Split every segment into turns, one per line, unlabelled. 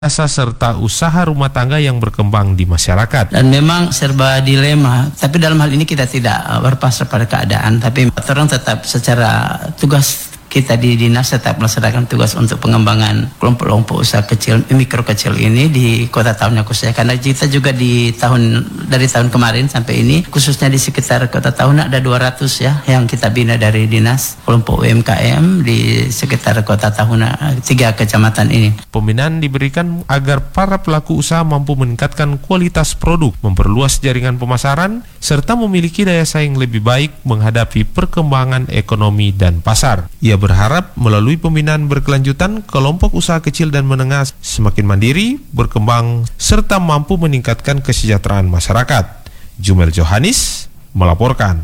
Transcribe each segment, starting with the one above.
jasa serta usaha rumah tangga yang berkembang di masyarakat.
Dan memang serba dilema, tapi dalam hal ini kita tidak berpasrah pada keadaan, tapi orang tetap secara tugas kita di dinas tetap melaksanakan tugas untuk pengembangan kelompok-kelompok usaha kecil, mikro kecil ini di Kota Tahuna khususnya. Karena kita juga dari tahun kemarin sampai ini, khususnya di sekitar Kota Tahuna ada 200 ya yang kita bina dari dinas kelompok UMKM di sekitar Kota Tahuna 3 kecamatan ini.
Pembinaan diberikan agar para pelaku usaha mampu meningkatkan kualitas produk, memperluas jaringan pemasaran, serta memiliki daya saing lebih baik menghadapi perkembangan ekonomi dan pasar. Ia berharap melalui pembinaan berkelanjutan, kelompok usaha kecil dan menengah semakin mandiri, berkembang, serta mampu meningkatkan kesejahteraan masyarakat. Jumel Johanis melaporkan.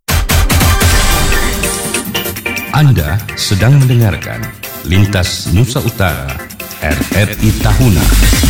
Anda sedang mendengarkan Lintas Nusa Utara RRI Tahuna.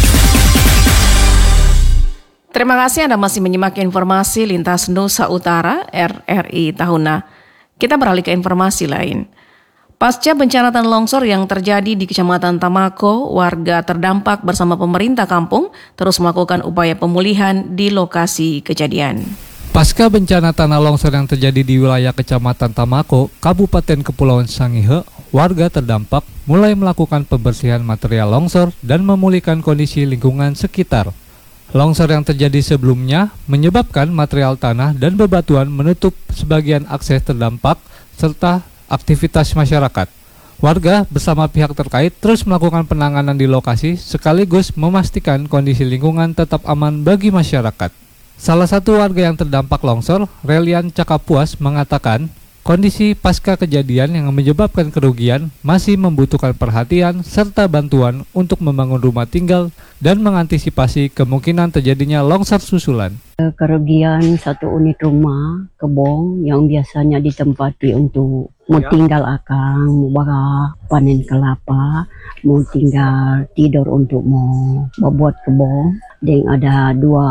Terima kasih Anda masih menyimak informasi Lintas Nusa Utara RRI Tahuna. Kita beralih ke informasi lain. Pasca bencana tanah longsor yang terjadi di Kecamatan Tamako, warga terdampak bersama pemerintah kampung terus melakukan upaya pemulihan di lokasi kejadian.
Pasca bencana tanah longsor yang terjadi di wilayah Kecamatan Tamako, Kabupaten Kepulauan Sangihe, warga terdampak mulai melakukan pembersihan material longsor dan memulihkan kondisi lingkungan sekitar. Longsor yang terjadi sebelumnya menyebabkan material tanah dan bebatuan menutup sebagian akses terdampak serta aktivitas masyarakat. Warga bersama pihak terkait terus melakukan penanganan di lokasi sekaligus memastikan kondisi lingkungan tetap aman bagi masyarakat. Salah satu warga yang terdampak longsor, Relian Cakapuas, mengatakan kondisi pasca kejadian yang menyebabkan kerugian masih membutuhkan perhatian serta bantuan untuk membangun rumah tinggal dan mengantisipasi kemungkinan terjadinya longsor susulan.
Kerugian satu unit rumah kebong yang biasanya ditempati untuk mau tinggal akang, mau panen kelapa, mau tinggal tidur untuk mau membuat kebong, dan ada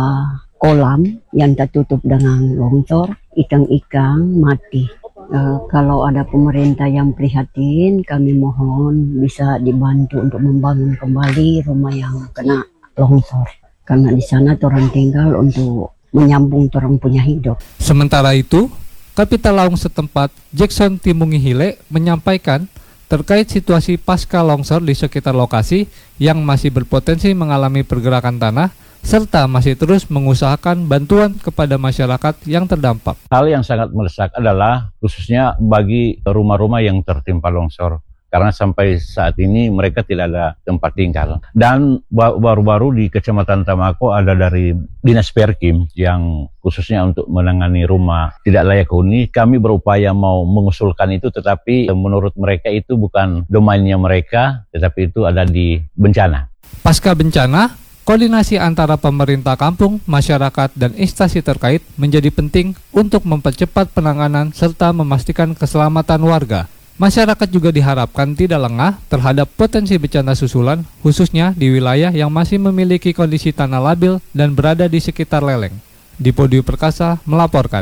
2 kolam yang tertutup dengan longsor, ikan-ikan mati. Kalau ada pemerintah yang prihatin, kami mohon bisa dibantu untuk membangun kembali rumah yang kena longsor. Karena di sana orang tinggal untuk menyambung orang punya hidup.
Sementara itu, Kapita Laung setempat Jackson Timungi Hile menyampaikan terkait situasi pasca longsor di sekitar lokasi yang masih berpotensi mengalami pergerakan tanah serta masih terus mengusahakan bantuan kepada masyarakat yang terdampak.
Hal yang sangat mendesak adalah khususnya bagi rumah-rumah yang tertimpa longsor. Karena sampai saat ini mereka tidak ada tempat tinggal. Dan baru-baru di Kecamatan Tamako ada dari Dinas Perkim yang khususnya untuk menangani rumah tidak layak huni. Kami berupaya mau mengusulkan itu, tetapi menurut mereka itu bukan domainnya mereka, tetapi itu ada di bencana.
Pasca bencana, koordinasi antara pemerintah kampung, masyarakat, dan instansi terkait menjadi penting untuk mempercepat penanganan serta memastikan keselamatan warga. Masyarakat juga diharapkan tidak lengah terhadap potensi bencana susulan, khususnya di wilayah yang masih memiliki kondisi tanah labil dan berada di sekitar leleng. Dipodi Perkasa melaporkan.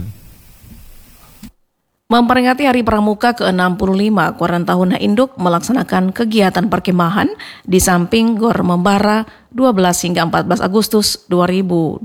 Memperingati Hari Pramuka ke-65, Koran Tahuna Induk melaksanakan kegiatan perkemahan di samping Gor Membara 12 hingga 14 Agustus 2026.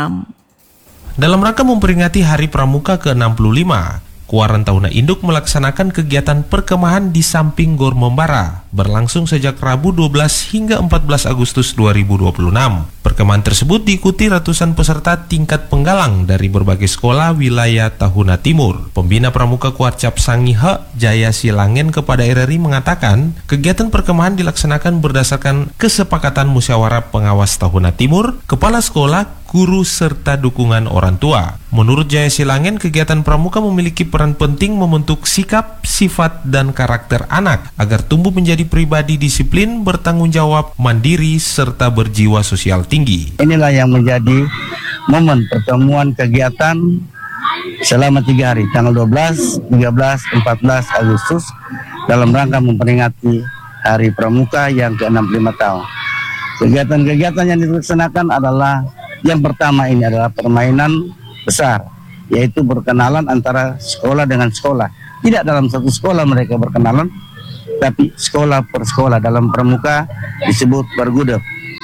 Dalam rangka memperingati Hari Pramuka ke-65, Koran Tahuna Induk melaksanakan kegiatan perkemahan di samping Gor Membara berlangsung sejak Rabu 12 hingga 14 Agustus 2026. Perkemahan tersebut diikuti ratusan peserta tingkat penggalang dari berbagai sekolah wilayah Tahuna Timur. Pembina Pramuka Kuarcap Sangihe, Jaya Silangen kepada RRI mengatakan, kegiatan perkemahan dilaksanakan berdasarkan kesepakatan musyawarah pengawas Tahuna Timur, kepala sekolah, guru, serta dukungan orang tua. Menurut Jaya Silangen, kegiatan pramuka memiliki peran penting membentuk sikap, sifat, dan karakter anak agar tumbuh menjadi pribadi disiplin, bertanggung jawab, mandiri, serta berjiwa sosial tinggi.
Inilah yang menjadi momen pertemuan kegiatan selama 3 hari, tanggal 12, 13, 14 Agustus dalam rangka memperingati Hari Pramuka yang ke-65 tahun. Kegiatan-kegiatan yang dilaksanakan adalah yang pertama ini adalah permainan besar, yaitu berkenalan antara sekolah dengan sekolah. Tidak dalam satu sekolah mereka berkenalan, tapi sekolah per sekolah. Dalam pramuka disebut bergudeg.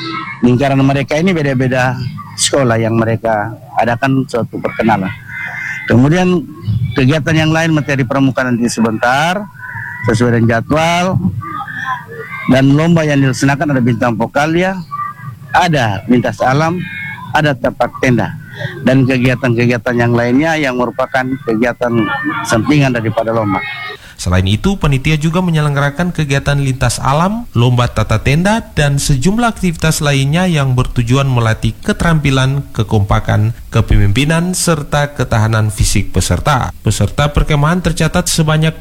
lingkaran mereka ini beda-beda sekolah yang mereka adakan suatu perkenalan. Kemudian kegiatan yang lain materi pramuka nanti sebentar sesuai dengan jadwal, dan lomba yang dilaksanakan ada bintang vokalia, ada lintas alam, ada tapak tenda, dan kegiatan-kegiatan yang lainnya yang merupakan kegiatan sampingan daripada lomba.
Selain itu, panitia juga menyelenggarakan kegiatan lintas alam, lomba tata tenda, dan sejumlah aktivitas lainnya yang bertujuan melatih keterampilan, kekompakan, kepemimpinan, serta ketahanan fisik peserta. Peserta perkemahan tercatat sebanyak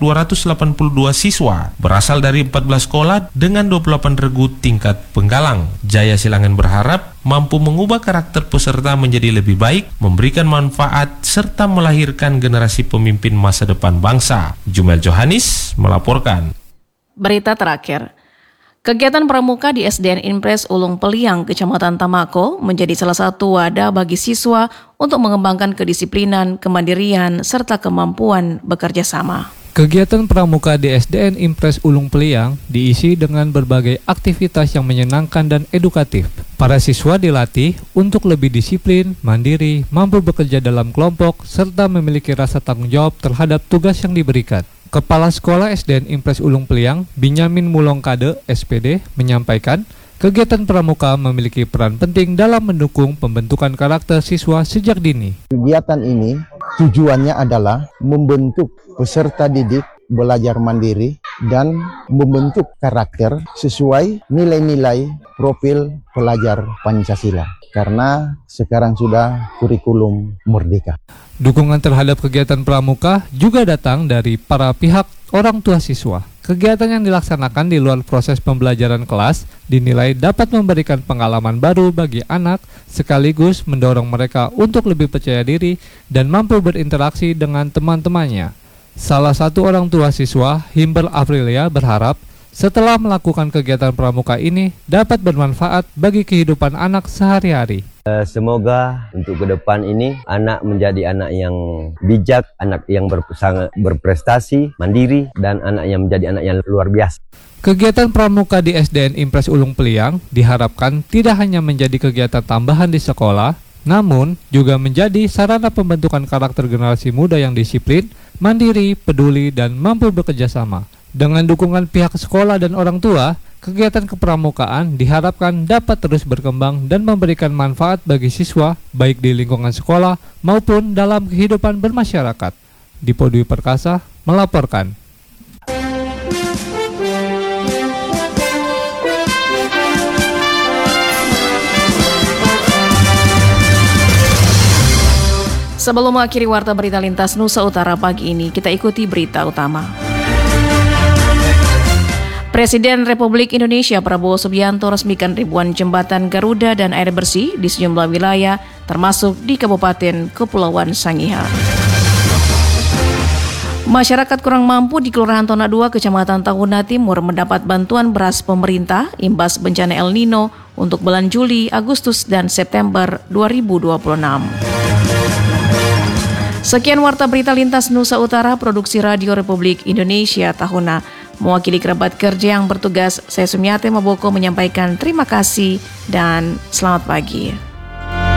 282 siswa, berasal dari 14 sekolah dengan 28 regu tingkat penggalang. Jaya Silangan berharap mampu mengubah karakter peserta menjadi lebih baik, memberikan manfaat, serta melahirkan generasi pemimpin masa depan bangsa. Jumel Johanis melaporkan.
Berita terakhir, kegiatan pramuka di SDN Impres Ulung Peliang, Kecamatan Tamako menjadi salah satu wadah bagi siswa untuk mengembangkan kedisiplinan, kemandirian, serta kemampuan bekerja sama.
Kegiatan pramuka di SDN Impres Ulung Peliang diisi dengan berbagai aktivitas yang menyenangkan dan edukatif. Para siswa dilatih untuk lebih disiplin, mandiri, mampu bekerja dalam kelompok, serta memiliki rasa tanggung jawab terhadap tugas yang diberikan. Kepala Sekolah SDN Impres Ulung Peliang, Binyamin Mulongkade, SPD, menyampaikan, kegiatan pramuka memiliki peran penting dalam mendukung pembentukan karakter siswa sejak dini.
Kegiatan ini tujuannya adalah membentuk peserta didik belajar mandiri dan membentuk karakter sesuai nilai-nilai profil pelajar Pancasila. Karena sekarang sudah kurikulum merdeka.
Dukungan terhadap kegiatan pramuka juga datang dari para pihak orang tua siswa. Kegiatan yang dilaksanakan di luar proses pembelajaran kelas dinilai dapat memberikan pengalaman baru bagi anak, sekaligus mendorong mereka untuk lebih percaya diri dan mampu berinteraksi dengan teman-temannya. Salah satu orang tua siswa, Himber Aprilia, berharap setelah melakukan kegiatan pramuka ini dapat bermanfaat bagi kehidupan anak sehari-hari.
Semoga untuk ke depan ini anak menjadi anak yang bijak, anak yang berprestasi, mandiri, dan anak yang menjadi anak yang luar biasa.
Kegiatan pramuka di SDN Impres Ulung Peliang diharapkan tidak hanya menjadi kegiatan tambahan di sekolah, namun juga menjadi sarana pembentukan karakter generasi muda yang disiplin, mandiri, peduli, dan mampu bekerja sama. Dengan dukungan pihak sekolah dan orang tua, kegiatan kepramukaan diharapkan dapat terus berkembang dan memberikan manfaat bagi siswa, baik di lingkungan sekolah maupun dalam kehidupan bermasyarakat. Dipo Dwi Perkasa melaporkan.
Sebelum mengakhiri Warta Berita Lintas Nusa Utara pagi ini, kita ikuti berita utama. Presiden Republik Indonesia Prabowo Subianto resmikan ribuan jembatan Garuda dan air bersih di sejumlah wilayah, termasuk di Kabupaten Kepulauan Sangihe. Masyarakat kurang mampu di Kelurahan Tona 2, Kecamatan Tahuna Timur mendapat bantuan beras pemerintah imbas bencana El Nino untuk bulan Juli, Agustus, dan September 2026. Sekian Warta Berita Lintas Nusa Utara, Produksi Radio Republik Indonesia Tahuna. Mewakili kerabat kerja yang bertugas, saya Sumiati Maboko menyampaikan terima kasih dan selamat pagi.